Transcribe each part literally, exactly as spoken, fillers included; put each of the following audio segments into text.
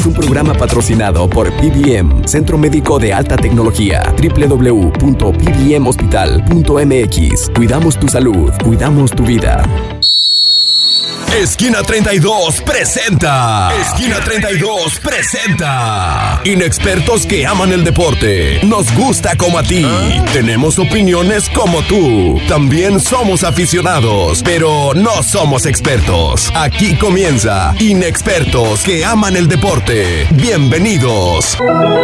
es un programa patrocinado por P B M, Centro Médico de Alta Tecnología, doble u doble u doble u punto p b m hospital punto m x. Cuidamos tu salud, cuidamos tu vida. Esquina treinta y dos presenta. Esquina treinta y dos presenta. Inexpertos que aman el deporte. Nos gusta como a ti. Tenemos opiniones como tú. También somos aficionados, pero no somos expertos. Aquí comienza Inexpertos que aman el deporte. Bienvenidos.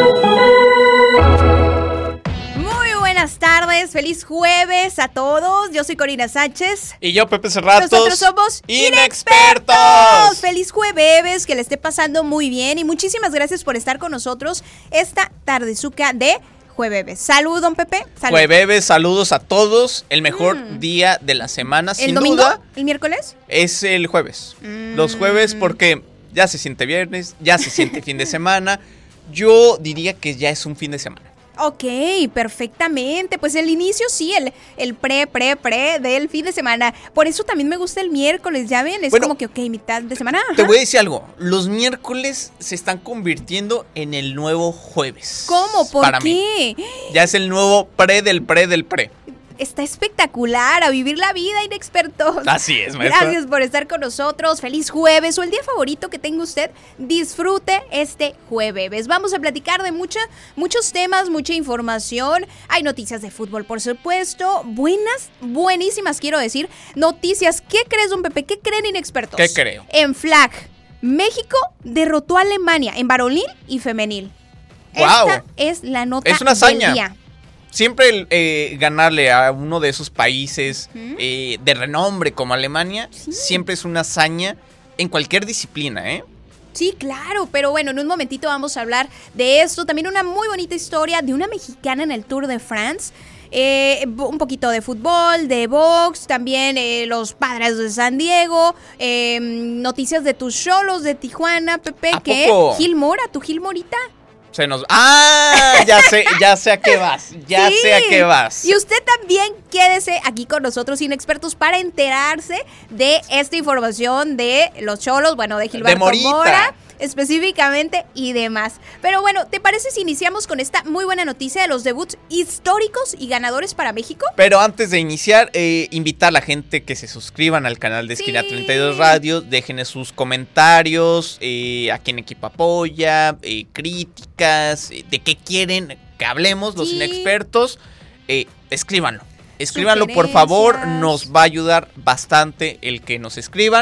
Buenas tardes, feliz jueves a todos. Yo soy Corina Sánchez. Y yo, Pepe Cerratos. Nosotros somos Inexpertos. Inexpertos. Feliz jueves, que le esté pasando muy bien. Y muchísimas gracias por estar con nosotros esta tardezuca de jueves. Salud, don Pepe. Salud. Jueves, saludos a todos. El mejor mm. día de la semana, sin ¿El domingo? duda. ¿El miércoles? Es el jueves. Mm. Los jueves porque ya se siente viernes, ya se siente fin de semana. Yo diría que ya es un fin de semana. Ok, perfectamente. Pues el inicio sí, el, el pre, pre, pre del fin de semana. Por eso también me gusta el miércoles, ¿ya ven? Es bueno, como que, ok, mitad de semana. Ajá. Te voy a decir algo. Los miércoles se están convirtiendo en el nuevo jueves. ¿Cómo? ¿Por para qué? Mí. Ya es el nuevo pre del pre del pre. Está espectacular, a vivir la vida, inexpertos. Así es, maestra. Gracias por estar con nosotros. Feliz jueves o el día favorito que tenga usted. Disfrute este jueves. Vamos a platicar de mucha, muchos temas, mucha información. Hay noticias de fútbol, por supuesto. Buenas, buenísimas, quiero decir. Noticias. ¿Qué crees, don Pepe? ¿Qué creen, inexpertos? ¿Qué creo? En flag, México derrotó a Alemania en varonil y femenil. Wow. Esta es la nota es una hazaña. del día. Siempre eh, ganarle a uno de esos países ¿Mm? eh, de renombre como Alemania, sí. siempre es una hazaña en cualquier disciplina, ¿eh? Sí, claro, pero bueno, en un momentito vamos a hablar de esto. También una muy bonita historia de una mexicana en el Tour de France. Eh, un poquito de fútbol, de box, también eh, los Padres de San Diego, eh, noticias de tus Xolos de Tijuana, Pepe, ¿A ¿qué? poco? Gil Mora, ¿tu Gil Morita? Se nos... ¡Ah! Ya sé, ya sé a qué vas, ya sí. sé a qué vas. Y usted también quédese aquí con nosotros, Inexpertos, para enterarse de esta información de los Xolos, bueno, de Gilberto Mora específicamente y demás. Pero bueno, ¿te parece si iniciamos con esta muy buena noticia de los debuts históricos y ganadores para México? Pero antes de iniciar, eh, invitar a la gente que se suscriban al canal de Esquina sí. treinta y dos Radio, dejen sus comentarios, eh, a quién equipo apoya, eh, críticas, eh, de qué quieren que hablemos los sí. inexpertos, eh, escríbanlo. Escríbanlo, por favor, nos va a ayudar bastante el que nos escriban.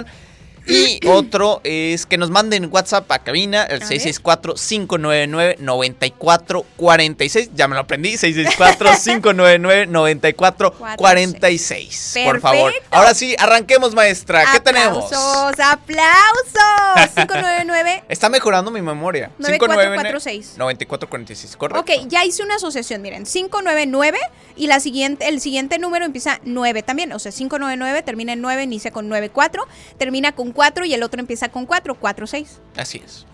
Y otro es que nos manden WhatsApp a cabina, el seis seis cuatro, cinco nueve nueve, nueve cuatro cuatro seis. Ya me lo aprendí, seis seis cuatro, cinco nueve nueve, nueve cuatro cuatro seis. Por favor. Ahora sí, arranquemos, maestra. ¿Qué aplausos, tenemos? ¡Aplausos! cinco nueve nueve. Está mejorando mi memoria. nueve cuatro cuatro seis. nueve cuatro cuatro seis, correcto. Ok, ya hice una asociación, miren. cinco nueve nueve y la siguiente, el siguiente número empieza nueve también. O sea, cinco nueve nueve termina en nueve, inicia con nueve cuatro, termina con cuatro y el otro empieza con cuatro, cuatro seis. Así es.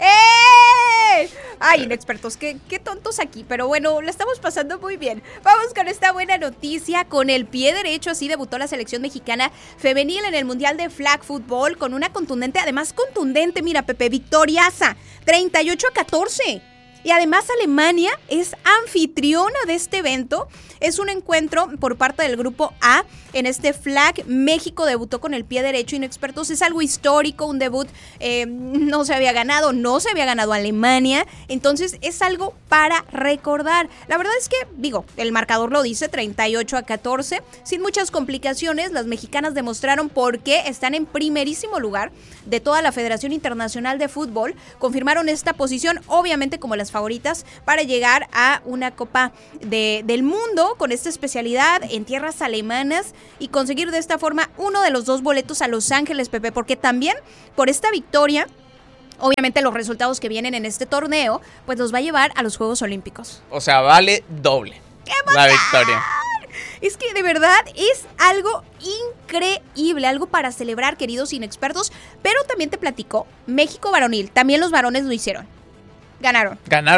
¡Eh! Ay, inexpertos, qué, qué tontos aquí, pero bueno, la estamos pasando muy bien. Vamos con esta buena noticia. Con el pie derecho, así debutó la selección mexicana femenil en el Mundial de Flag Football con una contundente, además contundente, mira, Pepe, victoriaza, treinta y ocho a catorce. Y además Alemania es anfitriona de este evento. Es un encuentro por parte del grupo A. En este flag, México debutó con el pie derecho, inexpertos. Es algo histórico, un debut. Eh, no se había ganado, no se había ganado Alemania. Entonces es algo para recordar. La verdad es que, digo, el marcador lo dice, treinta y ocho a catorce. Sin muchas complicaciones, las mexicanas demostraron por qué están en primerísimo lugar de toda la Federación Internacional de Fútbol. Confirmaron esta posición, obviamente como las favoritas para llegar a una Copa de, del Mundo con esta especialidad en tierras alemanas y conseguir de esta forma uno de los dos boletos a Los Ángeles, Pepe, porque también por esta victoria, obviamente los resultados que vienen en este torneo, pues los va a llevar a los Juegos Olímpicos. O sea, vale doble la victoria. Es que de verdad es algo increíble, algo para celebrar, queridos inexpertos, pero también te platico, México varonil, también los varones lo hicieron. Ganaron. ¿Ganaron?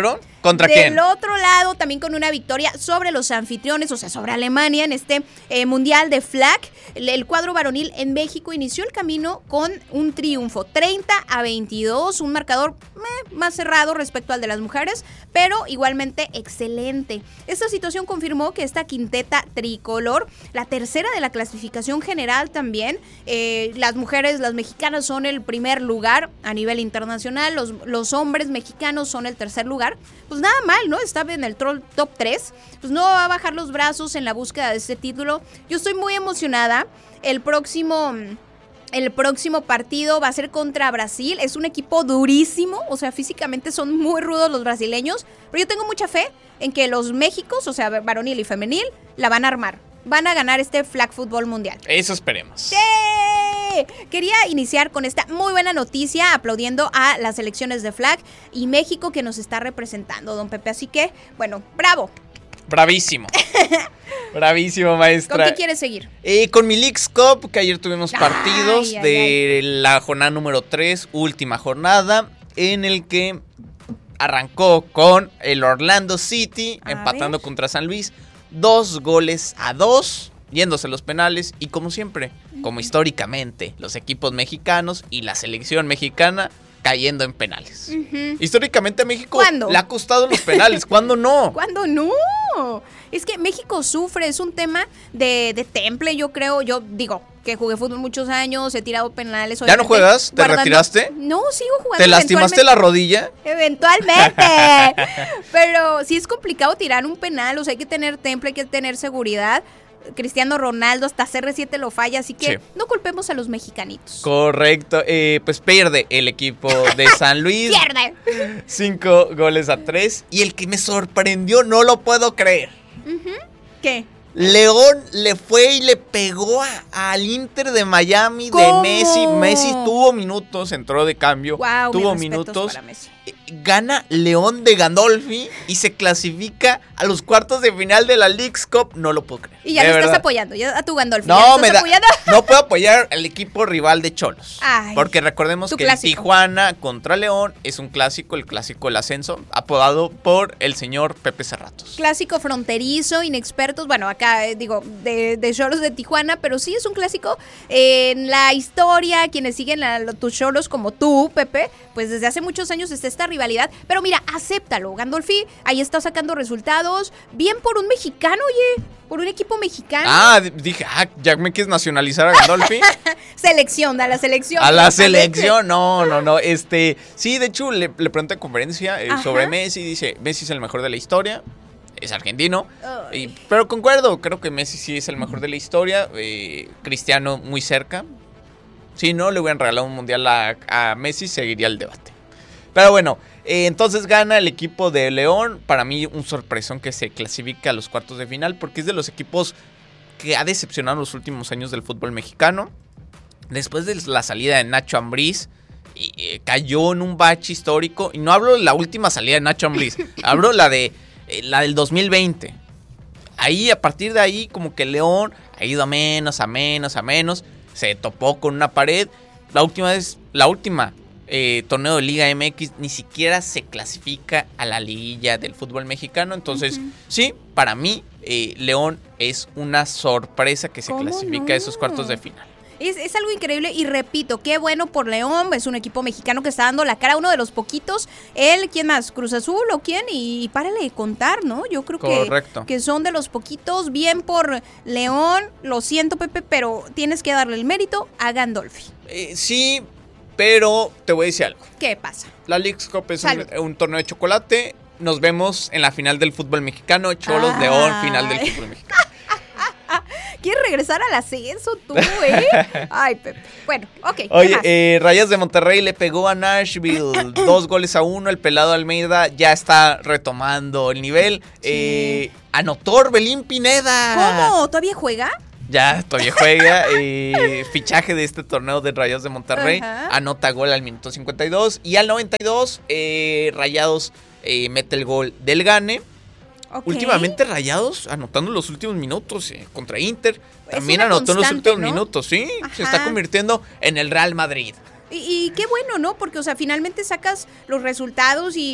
¿Contra Del quién? otro lado, también con una victoria sobre los anfitriones, o sea, sobre Alemania en este eh, Mundial de Flag. El, el cuadro varonil en México inició el camino con un triunfo, treinta a veintidós, un marcador eh, más cerrado respecto al de las mujeres, pero igualmente excelente. Esta situación confirmó que esta quinteta tricolor, la tercera de la clasificación general también, eh, las mujeres, las mexicanas son el primer lugar a nivel internacional, los, los hombres mexicanos son el tercer lugar. Pues nada mal, ¿no? Está en el troll top tres. Pues no va a bajar los brazos en la búsqueda de este título. Yo estoy muy emocionada. El próximo, el próximo partido va a ser contra Brasil. Es un equipo durísimo. O sea, físicamente son muy rudos los brasileños. Pero yo tengo mucha fe en que los Méxicos, o sea, varonil y femenil, la van a armar. Van a ganar este Flag Fútbol Mundial. Eso esperemos. ¡Sí! Quería iniciar con esta muy buena noticia, aplaudiendo a las selecciones de Flag y México que nos está representando, don Pepe. Así que, bueno, bravo. Bravísimo. Bravísimo, maestra. ¿Con qué quieres seguir? Eh, con mi Leagues Cup, que ayer tuvimos partidos ay, ay, de ay. la jornada número tres, última jornada, en el que arrancó con el Orlando City, A empatando ver. contra San Luis, dos goles a dos, yéndose los penales, y como siempre, como históricamente, los equipos mexicanos y la selección mexicana cayendo en penales. Uh-huh. Históricamente a México ¿Cuándo? le ha costado los penales, ¿cuándo no? ¿Cuándo no? Es que México sufre, es un tema de, de temple, yo creo. Yo digo que jugué fútbol muchos años, he tirado penales. ¿Ya no juegas? ¿Te guardando... retiraste? No, sigo jugando. ¿Te lastimaste la rodilla? Eventualmente. Pero sí es complicado tirar un penal, o sea, hay que tener temple, hay que tener seguridad. Cristiano Ronaldo hasta C R siete lo falla, así que sí. No culpemos a los mexicanitos. Correcto, eh, pues pierde el equipo de San Luis. Pierde. Cinco goles a tres. Y el que me sorprendió, no lo puedo creer. Uh-huh. ¿Qué? León le fue y le pegó a, al Inter de Miami. ¿Cómo? De Messi. Messi tuvo minutos, entró de cambio. Wow, tuvo minutos. Gana León de Gandolfi y se clasifica a los cuartos de final de la Leagues Cup. No lo puedo creer. Y ya de lo verdad. estás apoyando, ya a tu Gandolfi. No, me da, apoyando? no puedo apoyar al equipo rival de Cholos. Ay, porque recordemos que el Tijuana contra León es un clásico, el clásico del ascenso, apodado por el señor Pepe Cerratos. Clásico fronterizo, inexpertos, bueno, acá eh, digo, de, de Cholos de Tijuana, pero sí es un clásico eh, en la historia, quienes siguen a tus Cholos como tú, Pepe, pues desde hace muchos años está esta rivalidad, pero mira, acéptalo, Gandolfi, ahí está sacando resultados, bien por un mexicano, oye, por un equipo mexicano. Ah, dije, ah, ya me quieres nacionalizar a Gandolfi. Selección, a la selección. A la selección, no, no, no, este, sí, de hecho, le, le pregunté en conferencia eh, sobre Messi, dice, Messi es el mejor de la historia. Es argentino, y, pero concuerdo, creo que Messi sí es el mejor de la historia, eh, Cristiano muy cerca. Si no le hubieran regalado un mundial a, a Messi, seguiría el debate. Pero bueno, eh, entonces gana el equipo de León. Para mí un sorpresón que se clasifica a los cuartos de final, porque es de los equipos que ha decepcionado en los últimos años del fútbol mexicano. Después de la salida de Nacho Ambriz, eh, cayó en un bache histórico. Y no hablo de la última salida de Nacho Ambriz, hablo la de eh, la del dos mil veinte. Ahí, a partir de ahí, como que León ha ido a menos, a menos, a menos. Se topó con una pared. La última vez, la última eh, torneo de Liga M X ni siquiera se clasifica a la liguilla del fútbol mexicano. Entonces, uh-huh. sí, para mí, eh, León es una sorpresa que se clasifica no? a esos cuartos de final. Es, es algo increíble y repito, qué bueno por León, es un equipo mexicano que está dando la cara, uno de los poquitos, él, ¿quién más? ¿Cruz Azul o quién? Y, y párale de contar, ¿no? Yo creo que, que son de los poquitos, bien por León, lo siento Pepe, pero tienes que darle el mérito a Gandolfi. Eh, sí, pero te voy a decir algo. ¿Qué pasa? La Leagues Cup es un, un torneo de chocolate, nos vemos en la final del fútbol mexicano, Cholos Ay. León, final del fútbol mexicano. ¿Quieres regresar al ascenso tú, eh? Ay, Pepe. Bueno, ok. Oye, eh, Rayas de Monterrey le pegó a Nashville dos goles a uno. El pelado Almeida ya está retomando el nivel. Sí. Eh, anotó Orbelín Pineda. ¿Cómo? ¿Todavía juega? Ya, todavía juega. eh, fichaje de este torneo de Rayados de Monterrey. Ajá. Anota gol al minuto cincuenta y dos. Y al noventa y dos, eh, Rayados eh, mete el gol del gane. Okay. Últimamente Rayados anotando en los últimos minutos eh, contra Inter. También anotó en los últimos ¿no? minutos, sí. Ajá. Se está convirtiendo en el Real Madrid. Y, y qué bueno, ¿no? Porque, o sea, finalmente sacas los resultados y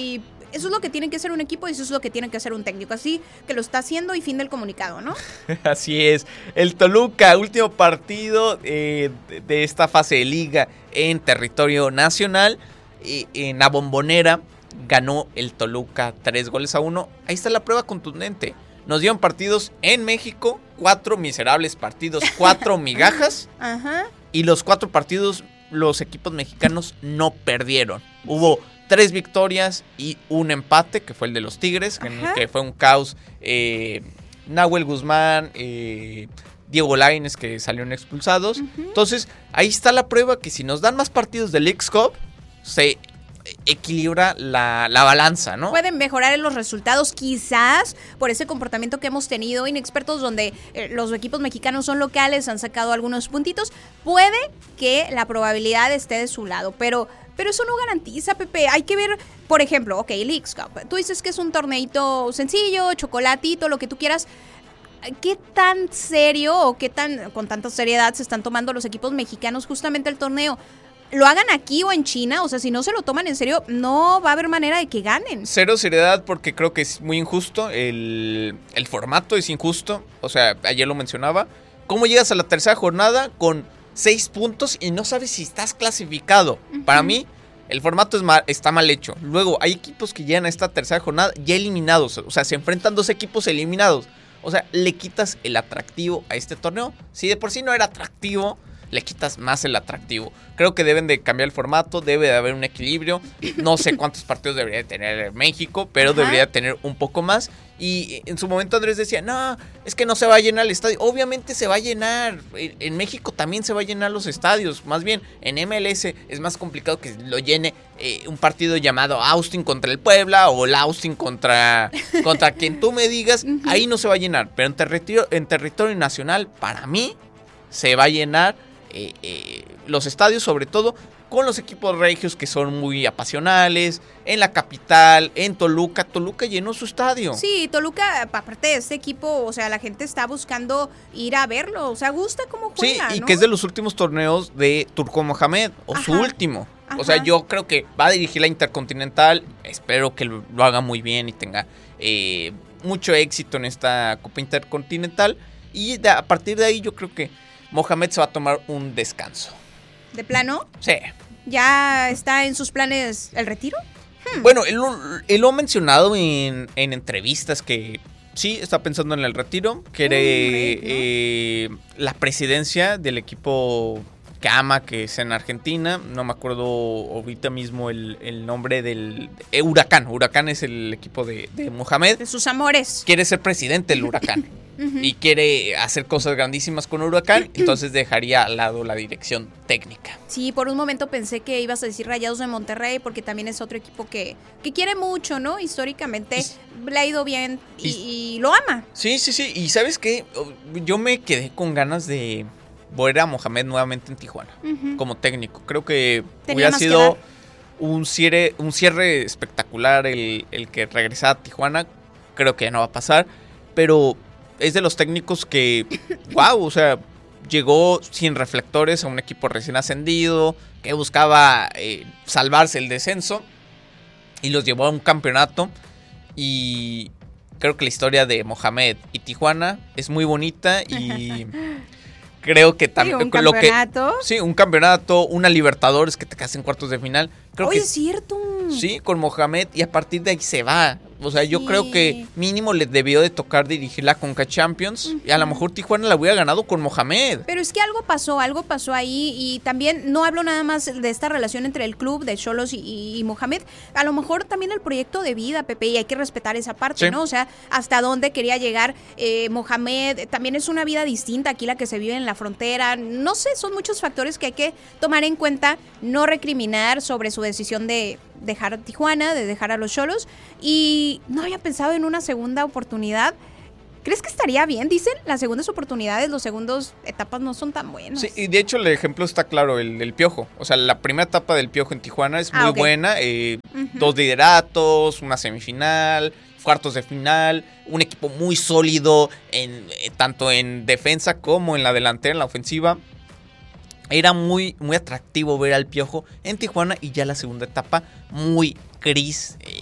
Eso es lo que tiene que hacer un equipo y eso es lo que tiene que hacer un técnico. Así que lo está haciendo y fin del comunicado, ¿no? Así es. El Toluca, último partido eh, de, de esta fase de liga en territorio nacional. Eh, en la Bombonera ganó el Toluca tres goles a uno. Ahí está la prueba contundente. Nos dieron partidos en México, cuatro miserables partidos, cuatro migajas. Ajá. Y los cuatro partidos los equipos mexicanos no perdieron. Hubo tres victorias y un empate, que fue el de los Tigres, en el que fue un caos. Eh, Nahuel Guzmán, eh, Diego Lainez, que salieron expulsados. Uh-huh. Entonces, ahí está la prueba que si nos dan más partidos del Leagues Cup, se equilibra la, la balanza, ¿no? Pueden mejorar en los resultados, quizás por ese comportamiento que hemos tenido inexpertos, donde eh, los equipos mexicanos son locales, han sacado algunos puntitos. Puede que la probabilidad esté de su lado, pero... Pero eso no garantiza, Pepe. Hay que ver, por ejemplo, ok, Leagues Cup. Tú dices que es un torneito sencillo, chocolatito, lo que tú quieras. ¿Qué tan serio o qué tan con tanta seriedad se están tomando los equipos mexicanos justamente el torneo? ¿Lo hagan aquí o en China? O sea, si no se lo toman en serio, no va a haber manera de que ganen. Cero seriedad porque creo que es muy injusto. El, el formato es injusto. O sea, ayer lo mencionaba. ¿Cómo llegas a la tercera jornada con seis puntos y no sabes si estás clasificado? Uh-huh. Para mí, el formato es mal, está mal hecho. Luego, hay equipos que llegan a esta tercera jornada ya eliminados. O sea, se enfrentan dos equipos eliminados. O sea, le quitas el atractivo a este torneo. Si de por sí no era atractivo, le quitas más el atractivo. Creo que deben de cambiar el formato, debe de haber un equilibrio. No sé cuántos partidos debería tener México, pero Ajá. debería tener un poco más. Y en su momento Andrés decía, no, es que no se va a llenar el estadio. Obviamente se va a llenar. En México también se va a llenar los estadios. Más bien, en M L S es más complicado que lo llene eh, un partido llamado Austin contra el Puebla o el Austin contra, contra quien tú me digas. Uh-huh. Ahí no se va a llenar. Pero en territorio, en territorio nacional, para mí, se va a llenar eh, eh, los estadios, sobre todo con los equipos regios que son muy apasionales. En la capital, en Toluca. Toluca llenó su estadio. Sí, Toluca, aparte de este equipo, o sea, la gente está buscando ir a verlo. O sea, gusta cómo juega, Sí, y ¿no? que es de los últimos torneos de Turco Mohamed, o Ajá. su último. Ajá. O sea, yo creo que va a dirigir la Intercontinental. Espero que lo, lo haga muy bien y tenga eh, mucho éxito en esta Copa Intercontinental. Y de, a partir de ahí yo creo que Mohamed se va a tomar un descanso. ¿De plano? Sí. ¿Ya está en sus planes el retiro? Hmm. Bueno, él, él lo ha mencionado en, en entrevistas que sí está pensando en el retiro. Quiere ¿no? eh, la presidencia del equipo que ama, que es en Argentina. No me acuerdo ahorita mismo el, el nombre del... Eh, Huracán. Huracán es el equipo de, de Mohamed. De sus amores. Quiere ser presidente del Huracán. Uh-huh. Y quiere hacer cosas grandísimas con Huracán, entonces dejaría al lado la dirección técnica. Sí, por un momento pensé que ibas a decir Rayados de Monterrey, porque también es otro equipo que, que quiere mucho, ¿no? Históricamente y, le ha ido bien y, y, y lo ama. Sí, sí, sí. Y ¿sabes qué? Yo me quedé con ganas de ver a Mohamed nuevamente en Tijuana, uh-huh. como técnico. Creo que Tenía hubiera sido un cierre, un cierre espectacular el, el que regresara a Tijuana. Creo que ya no va a pasar, pero... es de los técnicos que, wow, o sea, llegó sin reflectores a un equipo recién ascendido, que buscaba eh, salvarse el descenso, y los llevó a un campeonato. Y creo que la historia de Mohamed y Tijuana es muy bonita y creo que también... Sí, un lo campeonato. Que, sí, un campeonato, una Libertadores que te quedas en cuartos de final. Creo Oye, que, es cierto. Sí, con Mohamed, y a partir de ahí se va. O sea, yo sí. creo que mínimo le debió de tocar dirigir la Conca Champions. Uh-huh. Y a lo mejor Tijuana la hubiera ganado con Mohamed. Pero es que algo pasó, algo pasó ahí. Y también no hablo nada más de esta relación entre el club de Xolos y, y, y Mohamed. A lo mejor también el proyecto de vida, Pepe, y hay que respetar esa parte, sí. ¿no? O sea, hasta dónde quería llegar eh, Mohamed. También es una vida distinta aquí la que se vive en la frontera. No sé, son muchos factores que hay que tomar en cuenta. No recriminar sobre su decisión de dejar a Tijuana, de dejar a los Xolos. Y no había pensado en una segunda oportunidad. ¿Crees que estaría bien? Dicen, las segundas oportunidades, los segundos etapas no son tan buenas. Sí, y de hecho el ejemplo está claro, el del Piojo. O sea, la primera etapa del Piojo en Tijuana es muy ah, okay. buena. Eh, uh-huh. Dos lideratos, una semifinal, cuartos de final, un equipo muy sólido, en, eh, tanto en defensa como en la delantera, en la ofensiva. Era muy, muy atractivo ver al Piojo en Tijuana, y ya la segunda etapa muy gris,